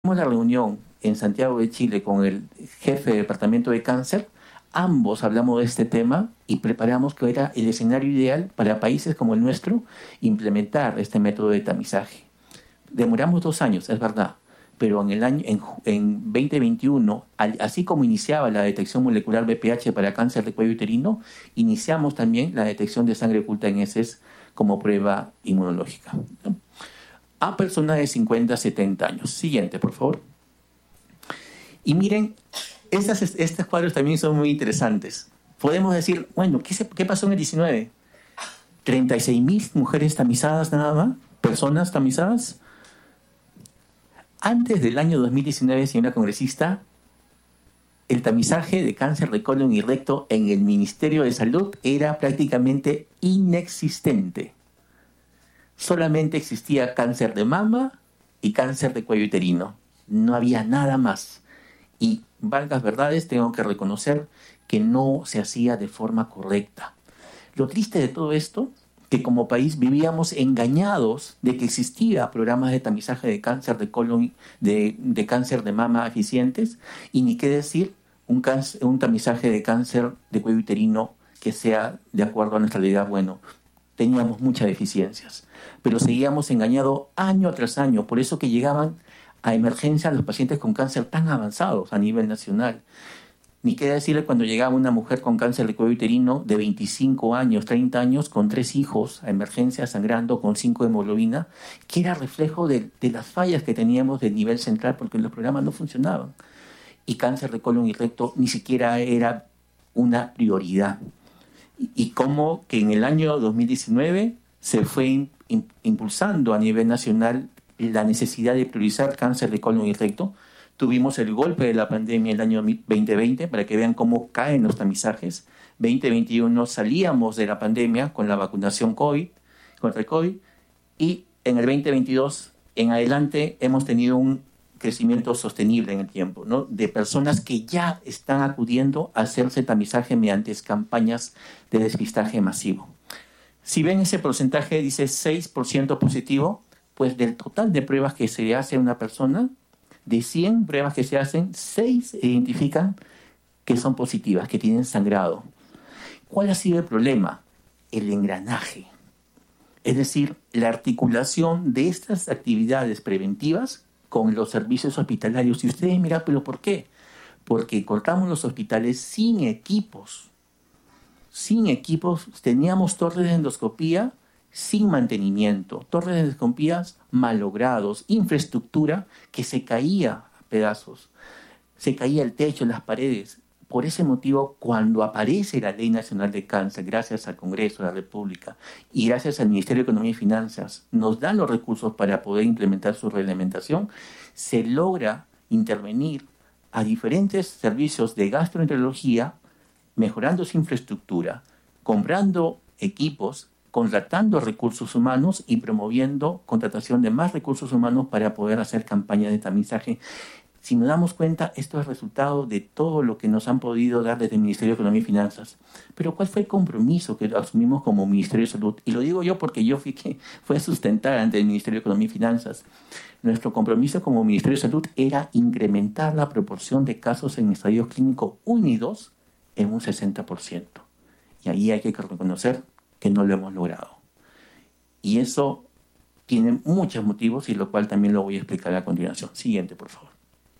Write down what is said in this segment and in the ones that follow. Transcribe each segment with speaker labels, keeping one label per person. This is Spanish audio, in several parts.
Speaker 1: la reunión en Santiago de Chile con el jefe de departamento de cáncer, ambos hablamos de este tema y preparamos que era el escenario ideal para países como el nuestro implementar este método de tamizaje. Demoramos 2 años, es verdad, pero en 2021, así como iniciaba la detección molecular BPH para cáncer de cuello uterino, iniciamos también la detección de sangre oculta en heces como prueba inmunológica, ¿no? A personas de 50 a 70 años. Siguiente, por favor. Y miren, estos cuadros también son muy interesantes. Podemos decir, bueno, ¿qué pasó en el 19? 36.000 mujeres tamizadas nada más, personas tamizadas. Antes del año 2019, señora congresista, el tamizaje de cáncer de colon y recto en el Ministerio de Salud era prácticamente inexistente. Solamente existía cáncer de mama y cáncer de cuello uterino. No había nada más. Y, valgas verdades, tengo que reconocer que no se hacía de forma correcta. Lo triste de todo esto, que como país vivíamos engañados de que existía programas de tamizaje de cáncer de colon, de cáncer de mama eficientes, y ni qué decir un tamizaje de cáncer de cuello uterino que sea de acuerdo a nuestra realidad. Bueno, teníamos muchas deficiencias, pero seguíamos engañados año tras año. Por eso que llegaban a emergencia los pacientes con cáncer tan avanzados a nivel nacional. Ni qué decirle cuando llegaba una mujer con cáncer de cuello uterino de 25 años, 30 años, con 3 hijos a emergencia, sangrando, con 5 de hemoglobina, que era reflejo de las fallas que teníamos del nivel central, porque los programas no funcionaban. Y cáncer de colon y recto ni siquiera era una prioridad. Y cómo que en el año 2019 se fue impulsando a nivel nacional la necesidad de priorizar cáncer de colon y recto. Tuvimos el golpe de la pandemia en el año 2020, para que vean cómo caen los tamizajes. 2021 salíamos de la pandemia con la vacunación contra el COVID, y en el 2022 en adelante hemos tenido un crecimiento sostenible en el tiempo, ¿no? De personas que ya están acudiendo a hacerse tamizaje mediante campañas de despistaje masivo. Si ven ese porcentaje, dice 6% positivo, pues del total de pruebas que se hace a una persona, de 100 pruebas que se hacen, 6 identifican que son positivas, que tienen sangrado. ¿Cuál ha sido el problema? El engranaje. Es decir, la articulación de estas actividades preventivas con los servicios hospitalarios. Y ustedes miran, ¿pero por qué? Porque cortamos los hospitales sin equipos. Sin equipos, teníamos torres de endoscopía sin mantenimiento, torres de endoscopías malogrados, infraestructura que se caía a pedazos, se caía el techo, las paredes. Por ese motivo, cuando aparece la Ley Nacional de Cáncer, gracias al Congreso de la República y gracias al Ministerio de Economía y Finanzas, nos dan los recursos para poder implementar su reglamentación, se logra intervenir a diferentes servicios de gastroenterología, mejorando su infraestructura, comprando equipos, contratando recursos humanos y promoviendo contratación de más recursos humanos para poder hacer campañas de tamizaje. Si nos damos cuenta, esto es resultado de todo lo que nos han podido dar desde el Ministerio de Economía y Finanzas. Pero ¿cuál fue el compromiso que asumimos como Ministerio de Salud? Y lo digo yo porque yo fui a sustentar ante el Ministerio de Economía y Finanzas. Nuestro compromiso como Ministerio de Salud era incrementar la proporción de casos en estadios clínicos 1 y 2 en un 60%. Y ahí hay que reconocer que no lo hemos logrado. Y eso tiene muchos motivos, y lo cual también lo voy a explicar a continuación. Siguiente, por favor.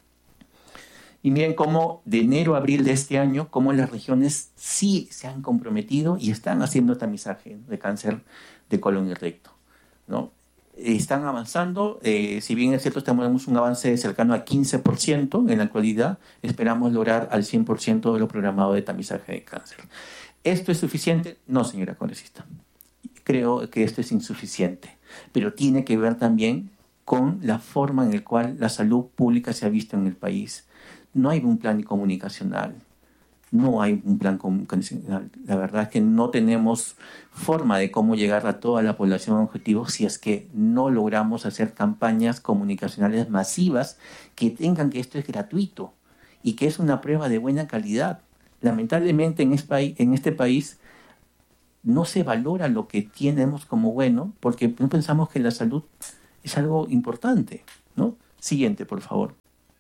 Speaker 1: Y miren cómo de enero a abril de este año, cómo las regiones sí se han comprometido y están haciendo tamizaje de cáncer de colon y recto, ¿no? Están avanzando, si bien es cierto, tenemos un avance cercano al 15% en la actualidad, esperamos lograr al 100% de lo programado de tamizaje de cáncer. ¿Esto es suficiente? No, señora congresista. Creo que esto es insuficiente, pero tiene que ver también con la forma en la cual la salud pública se ha visto en el país. No hay un plan comunicacional. No hay un plan comunicacional. La verdad es que no tenemos forma de cómo llegar a toda la población objetivo si es que no logramos hacer campañas comunicacionales masivas que tengan que esto es gratuito y que es una prueba de buena calidad. Lamentablemente en este país no se valora lo que tenemos como bueno, porque no pensamos que la salud es algo importante, ¿no? Siguiente, por favor.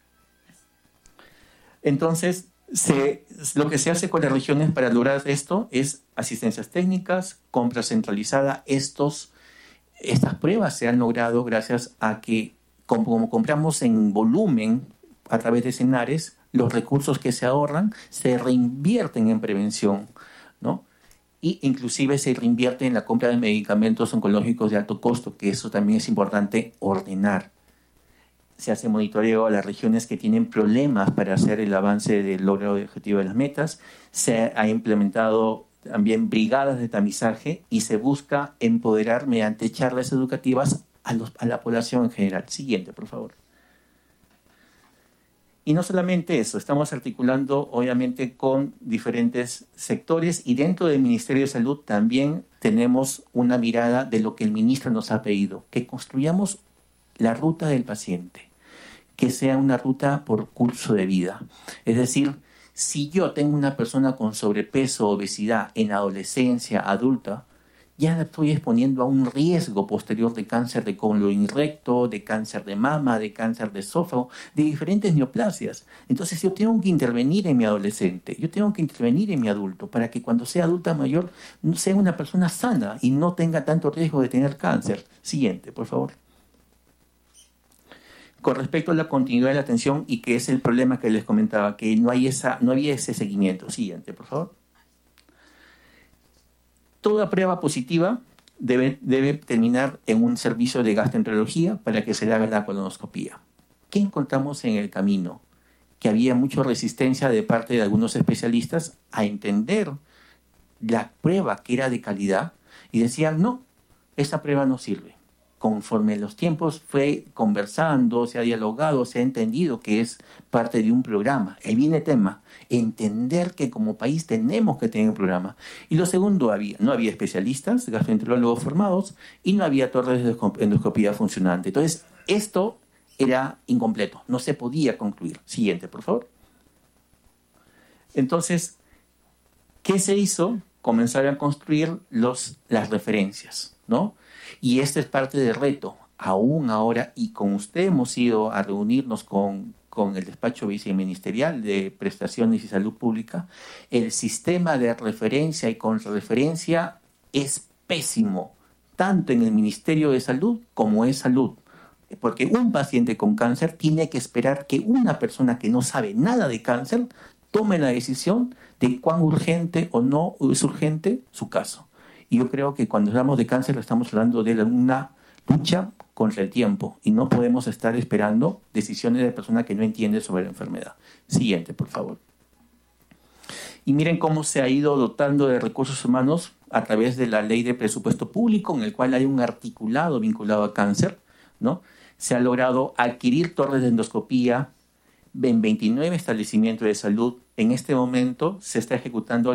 Speaker 1: Entonces, lo que se hace con las regiones para lograr esto es asistencias técnicas, compra centralizada. Estas pruebas se han logrado gracias a que, como compramos en volumen a través de Senares, los recursos que se ahorran se reinvierten en prevención, ¿no? Y inclusive se reinvierte en la compra de medicamentos oncológicos de alto costo, que eso también es importante ordenar. Se hace monitoreo a las regiones que tienen problemas para hacer el avance del logro del objetivo de las metas. Se ha implementado también brigadas de tamizaje y se busca empoderar mediante charlas educativas a la población en general. Siguiente, por favor. Y no solamente eso, estamos articulando obviamente con diferentes sectores y dentro del Ministerio de Salud también tenemos una mirada de lo que el ministro nos ha pedido, que construyamos la ruta del paciente, que sea una ruta por curso de vida. Es decir, si yo tengo una persona con sobrepeso, obesidad en adolescencia, adulta, ya la estoy exponiendo a un riesgo posterior de cáncer de colon recto, de cáncer de mama, de cáncer de esófago, de diferentes neoplasias. Entonces yo tengo que intervenir en mi adolescente, yo tengo que intervenir en mi adulto para que cuando sea adulta mayor sea una persona sana y no tenga tanto riesgo de tener cáncer. Siguiente, por favor. Con respecto a la continuidad de la atención y que es el problema que les comentaba, que no había ese seguimiento. Siguiente, por favor. Toda prueba positiva debe terminar en un servicio de gastroenterología para que se le haga la colonoscopía. ¿Qué encontramos en el camino? Que había mucha resistencia de parte de algunos especialistas a entender la prueba que era de calidad y decían, no, esta prueba no sirve. Conforme los tiempos fue conversando, se ha dialogado, se ha entendido que es parte de un programa. Ahí viene el tema, entender que como país tenemos que tener un programa. Y lo segundo, no había especialistas, gastroenterólogos formados, y no había torres de endoscopía funcionante. Entonces, esto era incompleto, no se podía concluir. Siguiente, por favor. Entonces, ¿qué se hizo? Comenzar a construir las referencias, ¿no? Y este es parte del reto. Aún ahora, y con usted hemos ido a reunirnos con el despacho viceministerial de Prestaciones y Salud Pública, el sistema de referencia y contrarreferencia es pésimo, tanto en el Ministerio de Salud como en Salud. Porque un paciente con cáncer tiene que esperar que una persona que no sabe nada de cáncer tome la decisión de cuán urgente o no es urgente su caso. Y yo creo que cuando hablamos de cáncer estamos hablando de una lucha contra el tiempo y no podemos estar esperando decisiones de personas que no entienden sobre la enfermedad. Siguiente, por favor. Y miren cómo se ha ido dotando de recursos humanos a través de la ley de presupuesto público, en el cual hay un articulado vinculado a cáncer, ¿no? Se ha logrado adquirir torres de endoscopía en 29 establecimientos de salud. En este momento se está ejecutando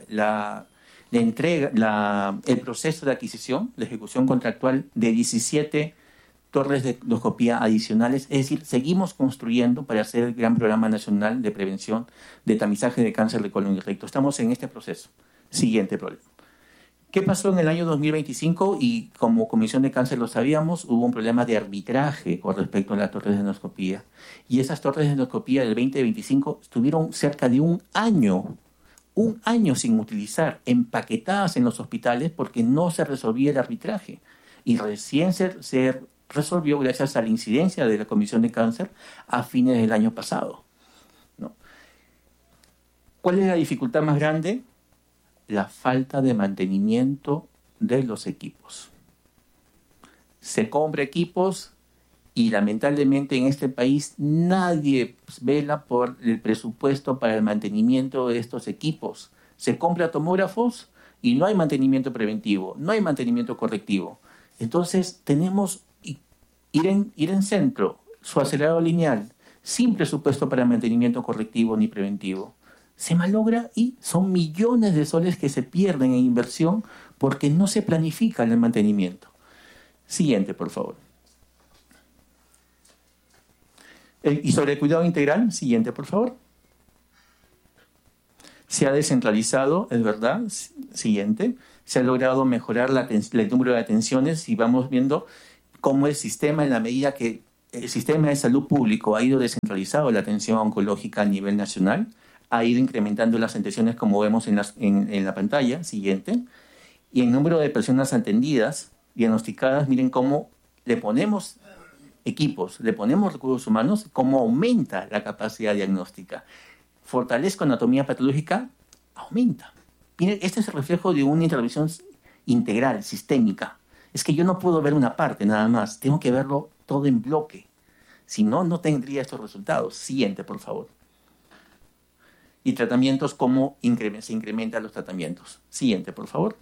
Speaker 1: el proceso de adquisición, la ejecución contractual de 17 torres de endoscopía adicionales. Es decir, seguimos construyendo para hacer el gran programa nacional de prevención de tamizaje de cáncer de colon y recto. Estamos en este proceso. Siguiente problema. ¿Qué pasó en el año 2025? Y como Comisión de Cáncer lo sabíamos, hubo un problema de arbitraje con respecto a las torres de endoscopía. Y esas torres de endoscopía del 2025 estuvieron cerca de un año sin utilizar, empaquetadas en los hospitales porque no se resolvía el arbitraje. Y recién se resolvió gracias a la incidencia de la Comisión de Cáncer a fines del año pasado, ¿no? ¿Cuál es la dificultad más grande? La falta de mantenimiento de los equipos. Se compra equipos y lamentablemente en este país nadie vela por el presupuesto para el mantenimiento de estos equipos. Se compra tomógrafos y no hay mantenimiento preventivo, no hay mantenimiento correctivo. Entonces tenemos ir en centro, su acelerado lineal, sin presupuesto para mantenimiento correctivo ni preventivo. Se malogra y son millones de soles que se pierden en inversión porque no se planifica el mantenimiento. Siguiente, por favor. Y sobre el cuidado integral, siguiente, por favor. Se ha descentralizado, es verdad, siguiente. Se ha logrado mejorar el número de atenciones y vamos viendo cómo el sistema, en la medida que el sistema de salud público ha ido descentralizando la atención oncológica a nivel nacional, ha ido incrementando las atenciones como vemos en la pantalla siguiente, y el número de personas atendidas, diagnosticadas, miren cómo le ponemos equipos, le ponemos recursos humanos, cómo aumenta la capacidad diagnóstica. Fortalezco anatomía patológica, aumenta. Miren, este es el reflejo de una intervención integral, sistémica. Es que yo no puedo ver una parte nada más, tengo que verlo todo en bloque. Si no, no tendría estos resultados. Siguiente, por favor. Y tratamientos, cómo se incrementan los tratamientos. Siguiente, por favor.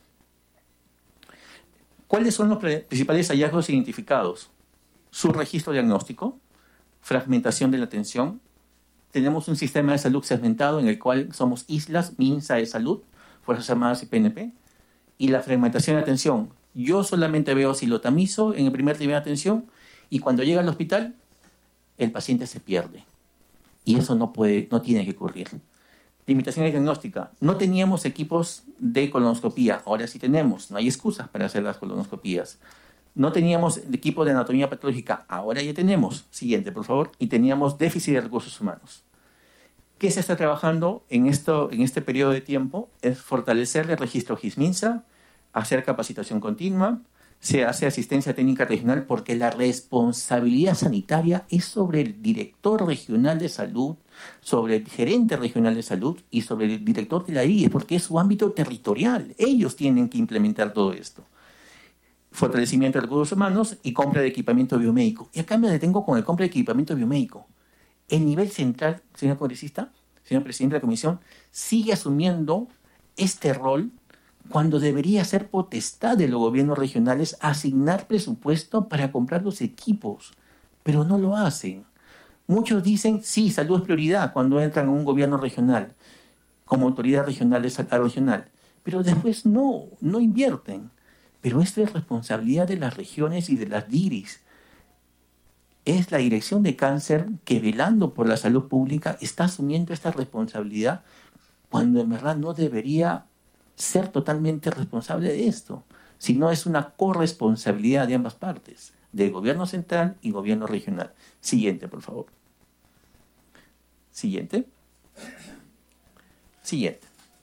Speaker 1: ¿Cuáles son los principales hallazgos identificados? Subregistro diagnóstico, fragmentación de la atención. Tenemos un sistema de salud segmentado en el cual somos islas, MINSA de salud, Fuerzas Armadas y PNP. Y la fragmentación de atención. Yo solamente veo si lo tamizo en el primer nivel de atención y cuando llega al hospital, el paciente se pierde. Y eso no tiene que ocurrir. Limitaciones diagnósticas. No teníamos equipos de colonoscopía, ahora sí tenemos. No hay excusas para hacer las colonoscopías. No teníamos equipo de anatomía patológica, ahora ya tenemos. Siguiente, por favor. Y teníamos déficit de recursos humanos. ¿Qué se está trabajando en este periodo de tiempo? Es fortalecer el registro GISMINSA, hacer capacitación continua, se hace asistencia técnica regional porque la responsabilidad sanitaria es sobre el director regional de salud, sobre el gerente regional de salud y sobre el director de la IE, porque es su ámbito territorial. Ellos tienen que implementar todo esto. Fortalecimiento de recursos humanos y compra de equipamiento biomédico. Y acá me detengo con el compra de equipamiento biomédico. El nivel central, señor congresista, señor presidente de la comisión, sigue asumiendo este rol cuando debería ser potestad de los gobiernos regionales asignar presupuesto para comprar los equipos, pero no lo hacen. Muchos dicen, sí, salud es prioridad cuando entran a un gobierno regional, como autoridad regional de salud regional, pero después no invierten. Pero esto es responsabilidad de las regiones y de las DIRIS. Es la Dirección de Cáncer que, velando por la salud pública, está asumiendo esta responsabilidad cuando en verdad no debería ser totalmente responsable de esto, sino es una corresponsabilidad de ambas partes, del gobierno central y gobierno regional. Siguiente, por favor. Siguiente. Siguiente.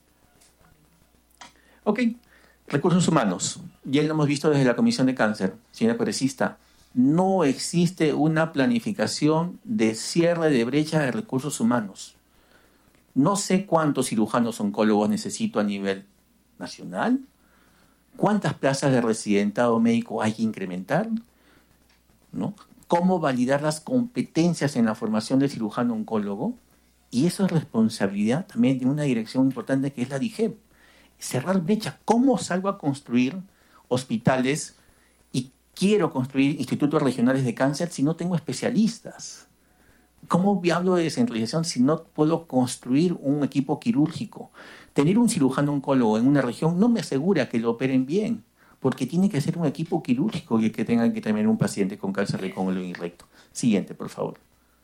Speaker 1: Ok. Recursos humanos. Ya lo hemos visto desde la Comisión de Cáncer, señora congresista. No existe una planificación de cierre de brecha de recursos humanos. No sé cuántos cirujanos oncólogos necesito a nivel nacional, cuántas plazas de residentado médico hay que incrementar, ¿no? Cómo validar las competencias en la formación del cirujano oncólogo, y eso es responsabilidad también de una dirección importante que es la DIGEP. Cerrar brecha. ¿Cómo salgo a construir hospitales y quiero construir institutos regionales de cáncer si no tengo especialistas? ¿Cómo hablo de descentralización si no puedo construir un equipo quirúrgico? Tener un cirujano oncólogo en una región no me asegura que lo operen bien, porque tiene que ser un equipo quirúrgico y que tenga que tener un paciente con cáncer de colon y recto. Siguiente, por favor.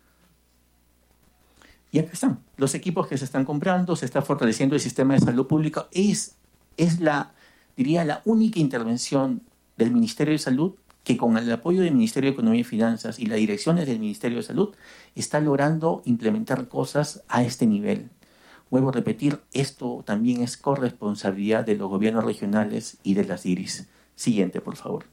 Speaker 1: Y acá están los equipos que se están comprando, se está fortaleciendo el sistema de salud pública. Es la única intervención del Ministerio de Salud que con el apoyo del Ministerio de Economía y Finanzas y las direcciones del Ministerio de Salud está logrando implementar cosas a este nivel. Vuelvo a repetir, esto también es corresponsabilidad de los gobiernos regionales y de las DIRIS. Siguiente, por favor.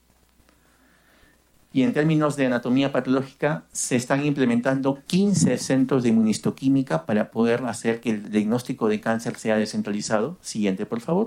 Speaker 1: Y en términos de anatomía patológica, se están implementando 15 centros de inmunistoquímica para poder hacer que el diagnóstico de cáncer sea descentralizado. Siguiente, por favor.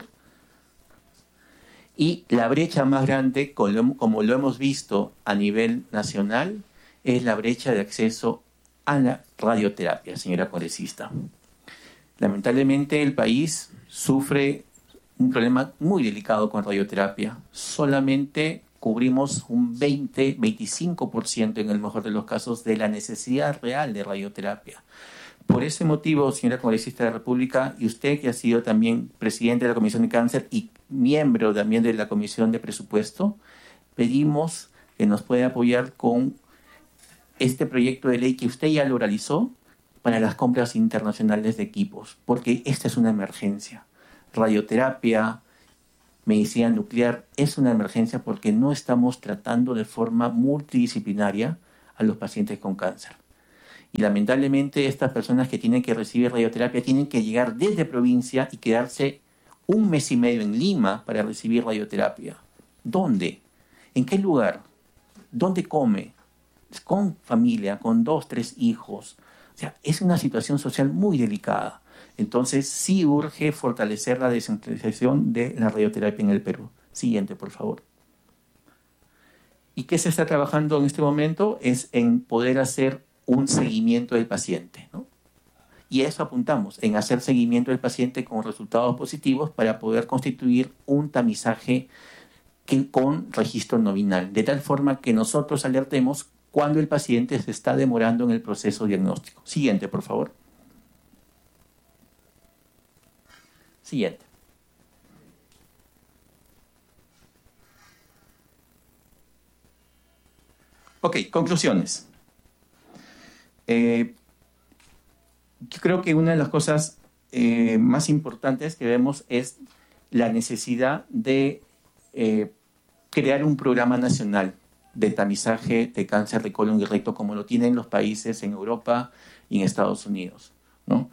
Speaker 1: Y la brecha más grande, como lo hemos visto a nivel nacional, es la brecha de acceso a la radioterapia, señora congresista. Lamentablemente el país sufre un problema muy delicado con radioterapia. Solamente cubrimos un 20-25% en el mejor de los casos de la necesidad real de radioterapia. Por ese motivo, señora congresista de la República, y usted que ha sido también presidente de la Comisión de Cáncer y miembro también de la Comisión de Presupuesto, pedimos que nos pueda apoyar con este proyecto de ley que usted ya lo realizó para las compras internacionales de equipos, porque esta es una emergencia. Radioterapia, medicina nuclear es una emergencia porque no estamos tratando de forma multidisciplinaria a los pacientes con cáncer. Y lamentablemente estas personas que tienen que recibir radioterapia tienen que llegar desde provincia y quedarse 1 mes y medio en Lima para recibir radioterapia. ¿Dónde? ¿En qué lugar? ¿Dónde come? Con familia, con 2, 3 hijos. O sea, es una situación social muy delicada. Entonces, sí urge fortalecer la descentralización de la radioterapia en el Perú. Siguiente, por favor. ¿Y qué se está trabajando en este momento? Es en poder hacer un seguimiento del paciente, ¿no? Y a eso apuntamos, en hacer seguimiento del paciente con resultados positivos para poder constituir un tamizaje con registro nominal, de tal forma que nosotros alertemos cuando el paciente se está demorando en el proceso diagnóstico. Siguiente, por favor. Siguiente. Ok, conclusiones. Yo creo que una de las cosas más importantes que vemos es la necesidad de crear un programa nacional de tamizaje de cáncer de colon y recto como lo tienen los países en Europa y en Estados Unidos, ¿no?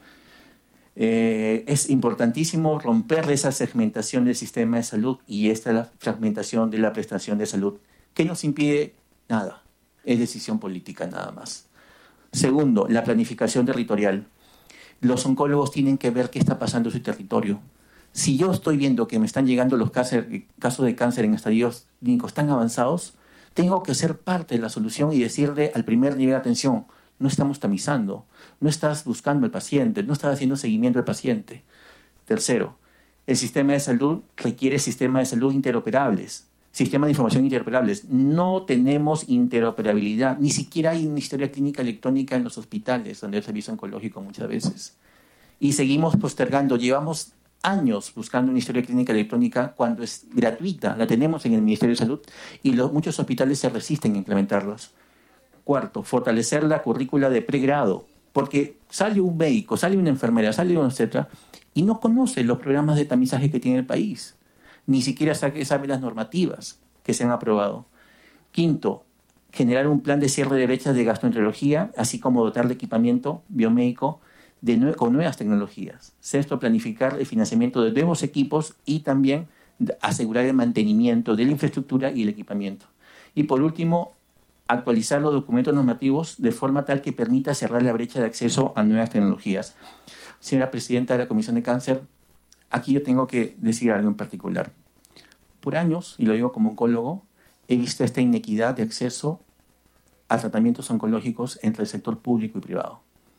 Speaker 1: Es importantísimo romper esa segmentación del sistema de salud y esta fragmentación de la prestación de salud. ¿Qué nos impide? Nada. Es decisión política nada más. Segundo, la planificación territorial. Los oncólogos tienen que ver qué está pasando en su territorio. Si yo estoy viendo que me están llegando los casos de cáncer en estadios clínicos tan avanzados, tengo que ser parte de la solución y decirle al primer nivel de atención, no estamos tamizando, no estás buscando al paciente, no estás haciendo seguimiento al paciente. Tercero, el sistema de salud requiere sistemas de salud interoperables, sistemas de información interoperables. No tenemos interoperabilidad, ni siquiera hay una historia clínica electrónica en los hospitales, donde hay servicio oncológico muchas veces. Y seguimos postergando, llevamos años buscando una historia clínica electrónica cuando es gratuita, la tenemos en el Ministerio de Salud y muchos hospitales se resisten a implementarlos. Cuarto, fortalecer la currícula de pregrado, porque sale un médico, sale una enfermera, sale un obstetra y no conoce los programas de tamizaje que tiene el país, ni siquiera sabe las normativas que se han aprobado. Quinto, generar un plan de cierre de brechas de gastroenterología, así como dotar de equipamiento biomédico con nuevas tecnologías. Sexto, planificar el financiamiento de nuevos equipos y también asegurar el mantenimiento de la infraestructura y el equipamiento. Y por último, actualizar los documentos normativos de forma tal que permita cerrar la brecha de acceso a nuevas tecnologías. Señora Presidenta de la Comisión de Cáncer, aquí yo tengo que decir algo en particular. Por años, y lo digo como oncólogo, he visto esta inequidad de acceso a tratamientos oncológicos entre el sector público y privado.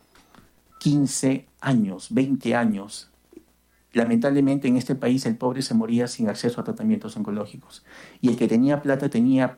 Speaker 1: 15 años, 20 años. Lamentablemente en este país el pobre se moría sin acceso a tratamientos oncológicos. Y el que tenía plata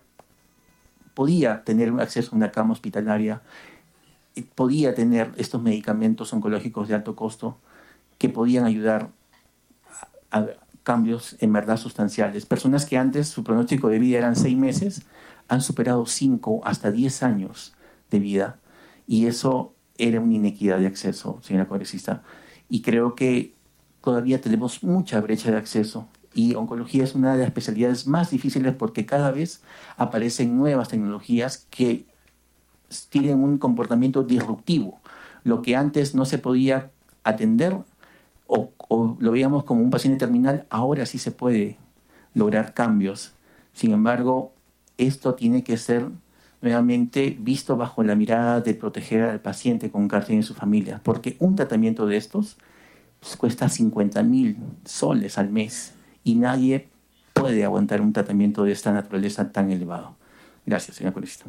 Speaker 1: podía tener acceso a una cama hospitalaria, podía tener estos medicamentos oncológicos de alto costo que podían ayudar a cambios en verdad sustanciales. Personas que antes su pronóstico de vida eran 6 meses, han superado 5 hasta 10 años de vida. Y eso era una inequidad de acceso, señora congresista. Y creo que todavía tenemos mucha brecha de acceso. Y oncología es una de las especialidades más difíciles porque cada vez aparecen nuevas tecnologías que tienen un comportamiento disruptivo. Lo que antes no se podía atender o lo veíamos como un paciente terminal, ahora sí se puede lograr cambios. Sin embargo, esto tiene que ser nuevamente visto bajo la mirada de proteger al paciente con cáncer y su familia, porque un tratamiento de estos cuesta 50.000 soles al mes y nadie puede aguantar un tratamiento de esta naturaleza tan elevado. Gracias, señora congresista.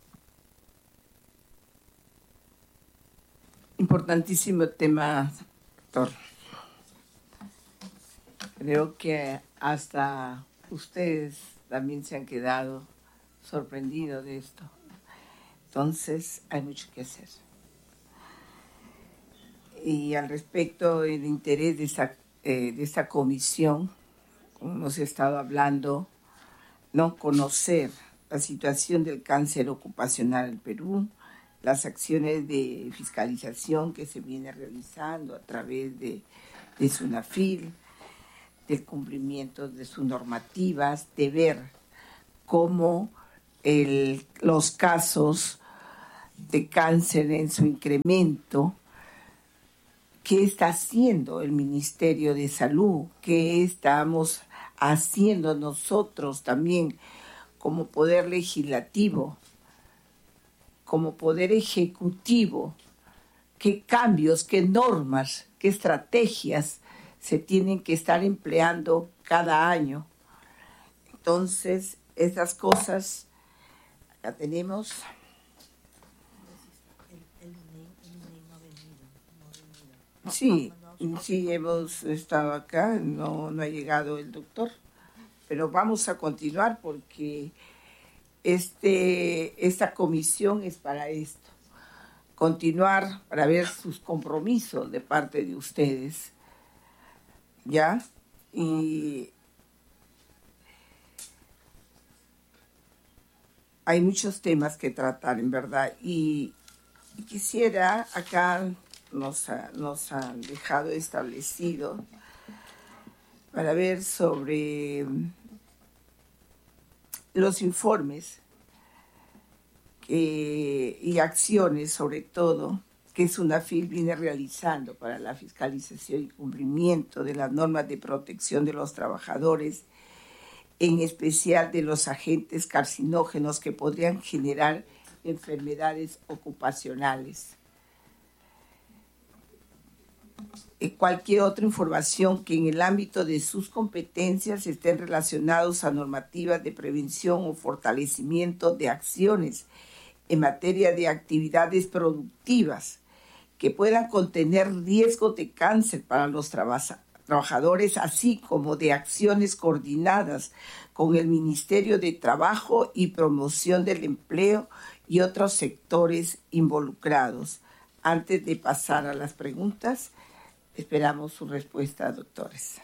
Speaker 2: Importantísimo tema, doctor. Creo que hasta ustedes también se han quedado sorprendidos de esto. Entonces, hay mucho que hacer. Y al respecto, el interés de esta comisión, como hemos estado hablando, ¿no? Conocer la situación del cáncer ocupacional en Perú, las acciones de fiscalización que se viene realizando a través de SUNAFIL, del cumplimiento de sus normativas, de ver cómo los casos de cáncer en su incremento. ¿Qué está haciendo el Ministerio de Salud? ¿Qué estamos haciendo nosotros también como poder legislativo, como poder ejecutivo? ¿Qué cambios, qué normas, qué estrategias se tienen que estar empleando cada año? Entonces, esas cosas, acá tenemos. Sí, hemos estado acá, no ha llegado el doctor, pero vamos a continuar porque esta comisión es para esto, continuar para ver sus compromisos de parte de ustedes, ¿ya? Y hay muchos temas que tratar, en verdad, y quisiera, acá nos han dejado establecido para ver sobre los informes y acciones, sobre todo, que SUNAFIL viene realizando para la fiscalización y cumplimiento de las normas de protección de los trabajadores, en especial de los agentes carcinógenos que podrían generar enfermedades ocupacionales. Cualquier otra información que en el ámbito de sus competencias estén relacionados a normativas de prevención o fortalecimiento de acciones en materia de actividades productivas que puedan contener riesgos de cáncer para los trabajadores, así como de acciones coordinadas con el Ministerio de Trabajo y Promoción del Empleo y otros sectores involucrados. Antes de pasar a las preguntas, esperamos su respuesta, doctores.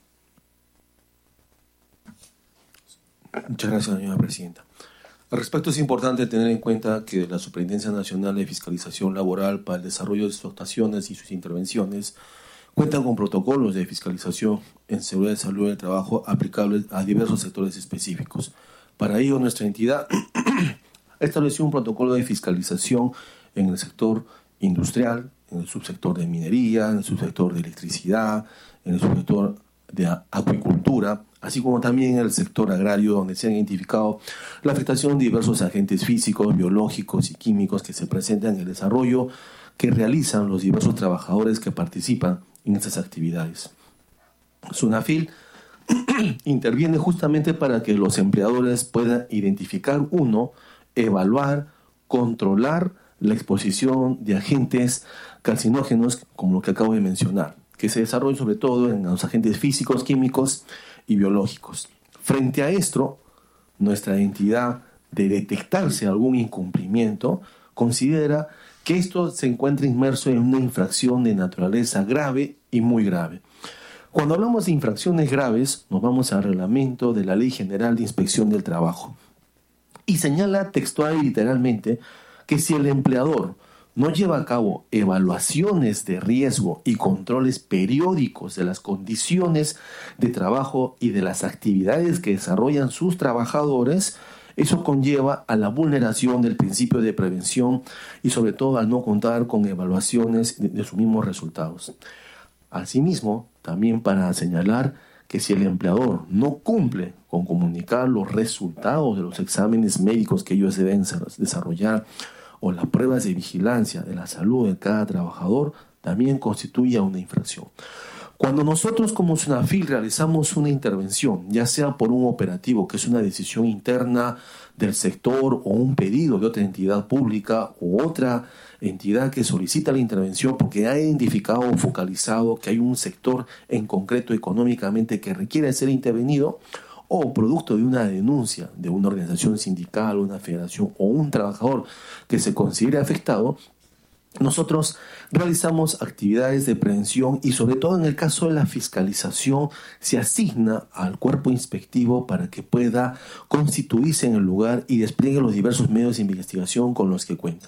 Speaker 3: Muchas gracias, señora presidenta. Al respecto, es importante tener en cuenta que la Superintendencia Nacional de Fiscalización Laboral para el Desarrollo de sus actuaciones y sus intervenciones cuentan con protocolos de fiscalización en seguridad de salud del trabajo aplicables a diversos sectores específicos. Para ello, nuestra entidad estableció un protocolo de fiscalización en el sector industrial, en el subsector de minería, en el subsector de electricidad, en el subsector de acuicultura, así como también en el sector agrario, donde se han identificado la afectación de diversos agentes físicos, biológicos y químicos que se presentan en el desarrollo que realizan los diversos trabajadores que participan en estas actividades. SUNAFIL interviene justamente para que los empleadores puedan identificar, evaluar, controlar la exposición de agentes carcinógenos, como lo que acabo de mencionar, que se desarrollan sobre todo en los agentes físicos, químicos y biológicos. Frente a esto, nuestra entidad, de detectarse algún incumplimiento, considera que esto se encuentra inmerso en una infracción de naturaleza grave y muy grave. Cuando hablamos de infracciones graves, nos vamos al reglamento de la Ley General de Inspección del Trabajo y señala textual y literalmente que si el empleador no lleva a cabo evaluaciones de riesgo y controles periódicos de las condiciones de trabajo y de las actividades que desarrollan sus trabajadores, eso conlleva a la vulneración del principio de prevención y sobre todo al no contar con evaluaciones de sus mismos resultados. Asimismo, también para señalar que si el empleador no cumple con comunicar los resultados de los exámenes médicos que ellos deben desarrollar o las pruebas de vigilancia de la salud de cada trabajador, también constituye una infracción. Cuando nosotros como SUNAFIL realizamos una intervención, ya sea por un operativo, que es una decisión interna del sector, o un pedido de otra entidad pública u otra entidad que solicita la intervención porque ha identificado o focalizado que hay un sector en concreto económicamente que requiere ser intervenido, o producto de una denuncia de una organización sindical, una federación o un trabajador que se considere afectado, nosotros realizamos actividades de prevención y sobre todo en el caso de la fiscalización se asigna al cuerpo inspectivo para que pueda constituirse en el lugar y despliegue los diversos medios de investigación con los que cuenta.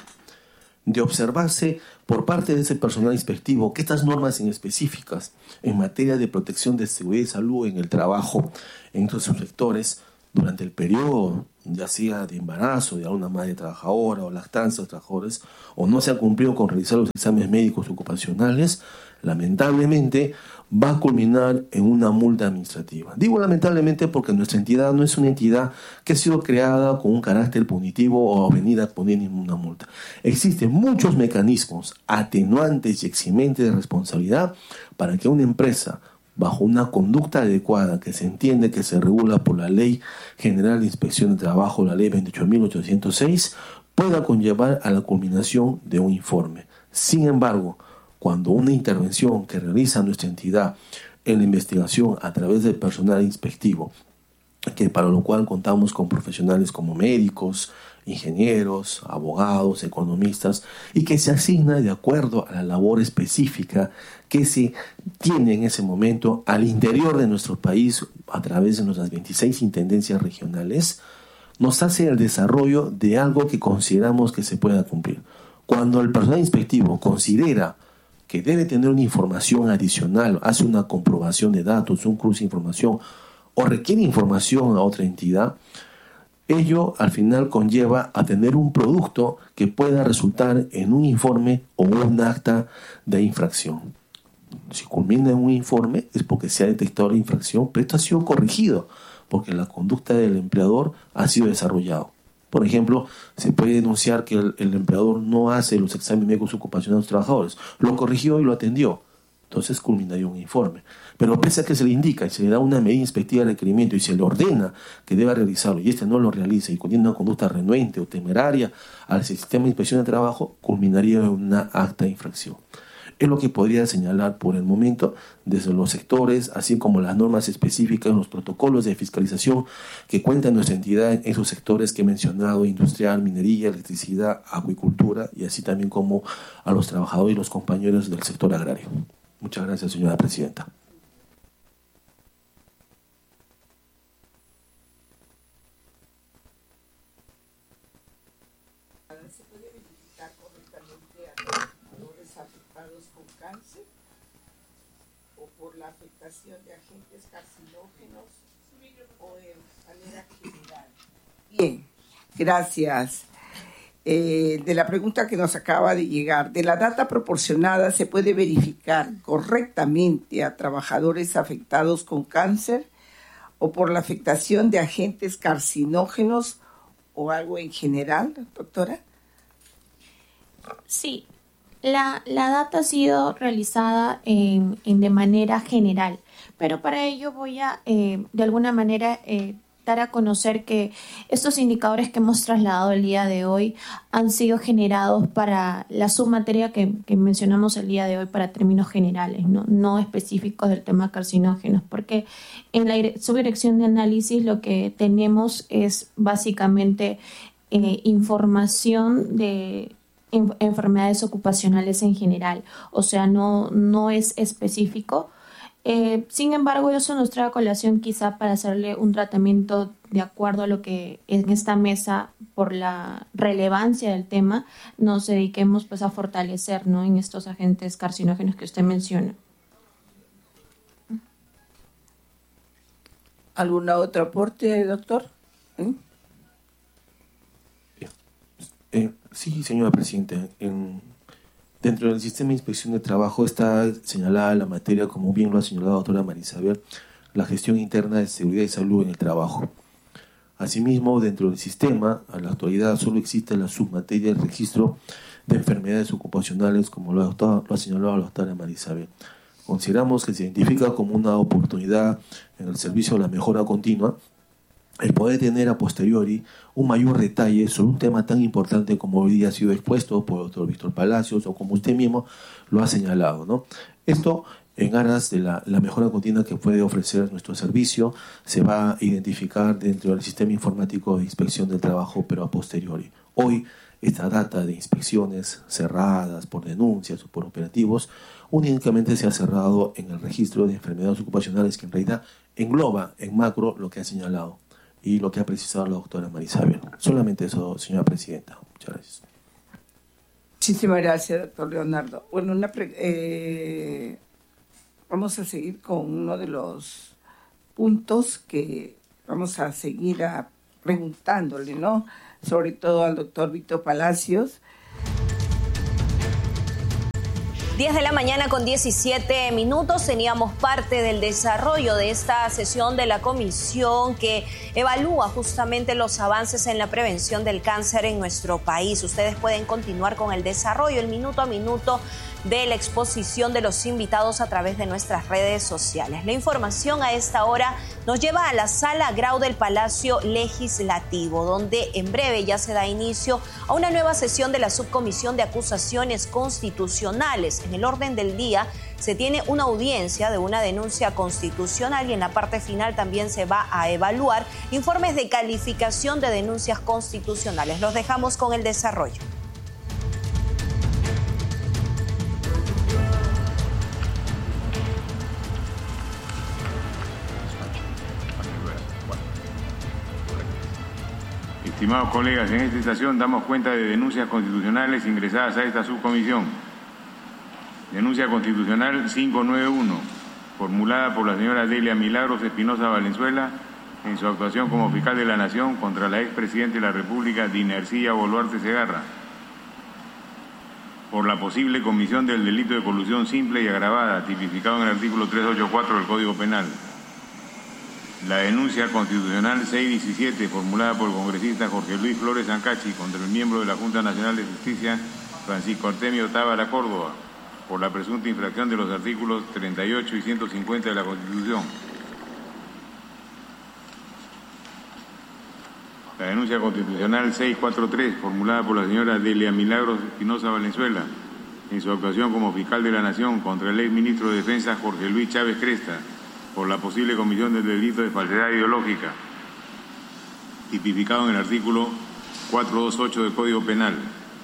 Speaker 3: De observarse por parte de ese personal inspectivo que estas normas específicas en materia de protección de seguridad y salud en el trabajo en estos sectores durante el periodo ya sea de embarazo de alguna madre trabajadora o lactancia de trabajadores, o no se ha cumplido con realizar los exámenes médicos ocupacionales, lamentablemente va a culminar en una multa administrativa. Digo lamentablemente porque nuestra entidad no es una entidad que ha sido creada con un carácter punitivo o venida a poner una multa. Existen muchos mecanismos atenuantes y eximentes de responsabilidad para que una empresa, bajo una conducta adecuada que se entiende que se regula por la Ley General de Inspección de Trabajo, la Ley 28.806, pueda conllevar a la culminación de un informe. Sin embargo, cuando una intervención que realiza nuestra entidad en la investigación a través del personal inspectivo, que para lo cual contamos con profesionales como médicos, ingenieros, abogados, economistas, y que se asigna de acuerdo a la labor específica que se tiene en ese momento al interior de nuestro país a través de nuestras 26 intendencias regionales, nos hace el desarrollo de algo que consideramos que se pueda cumplir. Cuando el personal inspectivo considera que debe tener una información adicional, hace una comprobación de datos, un cruce de información, o requiere información a otra entidad, ello al final conlleva a tener un producto que pueda resultar en un informe o un acta de infracción. Si culmina en un informe es porque se ha detectado la infracción, pero esto ha sido corregido porque la conducta del empleador ha sido desarrollado. Por ejemplo, se puede denunciar que el empleador no hace los exámenes médicos ocupacionales de los trabajadores. Lo corrigió y lo atendió. Entonces culminaría un informe. Pero pese a que se le indica y se le da una medida inspectiva de requerimiento y se le ordena que deba realizarlo y este no lo realiza y contiene una conducta renuente o temeraria al sistema de inspección de trabajo, culminaría en una acta de infracción. Es lo que podría señalar por el momento desde los sectores, así como las normas específicas, los protocolos de fiscalización que cuenta nuestra entidad en esos sectores que he mencionado: industrial, minería, electricidad, acuicultura, y así también como a los trabajadores y los compañeros del sector agrario. Muchas gracias, señora presidenta.
Speaker 2: ¿Se puede verificar correctamente a los trabajadores afectados con cáncer o por la afectación de agentes carcinógenos o en manera general? Bien, gracias. De la pregunta que nos acaba de llegar, de la data proporcionada, ¿se puede verificar correctamente a trabajadores afectados con cáncer o por la afectación de agentes carcinógenos o algo en general, doctora?
Speaker 4: Sí, la data ha sido realizada de manera general, pero para ello voy a, de alguna manera, dar a conocer que estos indicadores que hemos trasladado el día de hoy han sido generados para la submateria que mencionamos el día de hoy para términos generales, no específicos del tema carcinógenos, porque en la subdirección de análisis lo que tenemos es básicamente información de enfermedades ocupacionales en general, o sea, no es específico. Sin embargo, eso nos trae a colación quizá para hacerle un tratamiento de acuerdo a lo que en esta mesa, por la relevancia del tema, nos dediquemos pues a fortalecer, ¿no?, en estos agentes carcinógenos que usted menciona.
Speaker 2: ¿Algún otro aporte, doctor?
Speaker 3: Sí, señora presidenta. Dentro del sistema de inspección de trabajo está señalada la materia, como bien lo ha señalado la doctora María Isabel, la gestión interna de seguridad y salud en el trabajo. Asimismo, dentro del sistema, a la actualidad solo existe la submateria del registro de enfermedades ocupacionales, como lo ha señalado la doctora María Isabel. Consideramos que se identifica como una oportunidad en el servicio de la mejora continua el poder tener a posteriori un mayor detalle sobre un tema tan importante como hoy día ha sido expuesto por el doctor Víctor Palacios o como usted mismo lo ha señalado, ¿no? Esto en aras de la mejora continua que puede ofrecer nuestro servicio, se va a identificar dentro del sistema informático de inspección del trabajo, pero a posteriori. Hoy, esta data de inspecciones cerradas por denuncias o por operativos únicamente se ha cerrado en el registro de enfermedades ocupacionales, que en realidad engloba en macro lo que ha señalado y lo que ha precisado la doctora María Isabel. Solamente eso, señora presidenta. Muchas gracias.
Speaker 2: Muchísimas gracias, doctor Leonardo. Bueno, vamos a seguir con uno de los puntos que vamos a seguir preguntándole, ¿no? Sobre todo al doctor Vito Palacios.
Speaker 5: 10 de la mañana con 17 minutos, teníamos parte del desarrollo de esta sesión de la comisión que evalúa justamente los avances en la prevención del cáncer en nuestro país. Ustedes pueden continuar con el desarrollo, el minuto a minuto de la exposición de los invitados a través de nuestras redes sociales. La información a esta hora nos lleva a la Sala Grau del Palacio Legislativo, donde en breve ya se da inicio a una nueva sesión de la Subcomisión de Acusaciones Constitucionales. En el orden del día se tiene una audiencia de una denuncia constitucional y en la parte final también se va a evaluar informes de calificación de denuncias constitucionales. Los dejamos con el desarrollo.
Speaker 6: Estimados colegas, en esta estación damos cuenta de denuncias constitucionales ingresadas a esta subcomisión. Denuncia constitucional 591, formulada por la señora Delia Milagros Espinosa Valenzuela en su actuación como fiscal de la Nación contra la expresidenta de la República, Dina Ercilla Boluarte Segarra, por la posible comisión del delito de colusión simple y agravada, tipificado en el artículo 384 del Código Penal. La denuncia constitucional 617, formulada por el congresista Jorge Luis Flores Ancachi contra el miembro de la Junta Nacional de Justicia, Francisco Artemio Tábara Córdoba, por la presunta infracción de los artículos 38 y 150 de la Constitución. La denuncia constitucional 643, formulada por la señora Delia Milagros Espinosa Valenzuela, en su actuación como fiscal de la Nación contra el exministro de Defensa Jorge Luis Chávez Cresta, por la posible comisión del delito de falsedad ideológica, tipificado en el artículo 428 del Código Penal.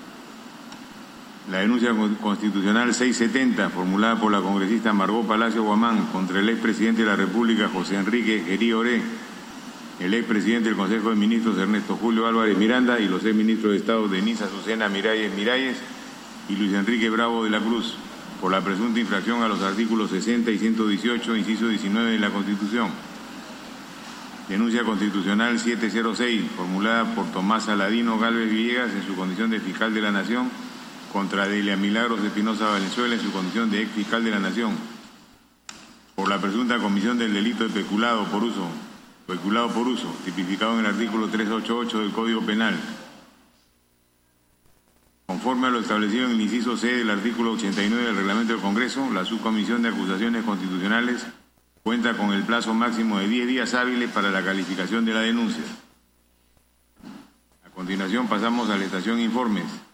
Speaker 6: La denuncia constitucional 670, formulada por la congresista Margot Palacio Guamán contra el expresidente de la República José Enrique Gerí Oré, el expresidente del Consejo de Ministros Ernesto Julio Álvarez Miranda y los exministros de Estado Denise Azucena Miralles y Luis Enrique Bravo de la Cruz, por la presunta infracción a los artículos 60 y 118, inciso 19 de la Constitución. Denuncia constitucional 706, formulada por Tomás Saladino Gálvez Villegas en su condición de fiscal de la Nación, contra Delia Milagros Espinosa Valenzuela en su condición de ex fiscal de la Nación, por la presunta comisión del delito de peculado por uso, tipificado en el artículo 388 del Código Penal. Conforme a lo establecido en el inciso C del artículo 89 del Reglamento del Congreso, la Subcomisión de Acusaciones Constitucionales cuenta con el plazo máximo de 10 días hábiles para la calificación de la denuncia. A continuación pasamos a la estación Informes.